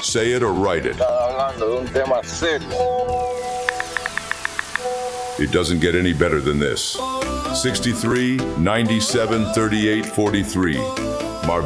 Say it or write it. Estaba hablando de un tema serio. It doesn't get any better than this. 63 97 38 43.